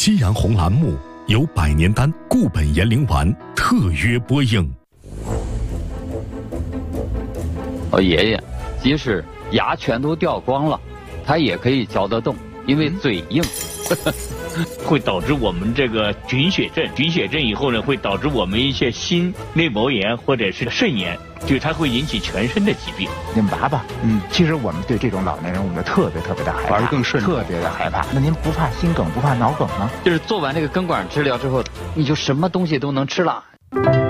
夕阳红栏目由百年丹固本延龄丸特约播映。 我爷爷即使牙全都掉光了，他也可以嚼得动，因为嘴硬。 会导致我们这个菌血症，菌血症以后呢，会导致我们一些心内膜炎或者是肾炎，就它会引起全身的疾病。 您爸爸，其实我们对这种老年人，我们特别的害怕， 反而更慎重， 特别的害怕。那您不怕心梗，不怕脑梗吗？ 就是做完这个根管治疗之后，你就什么东西都能吃了。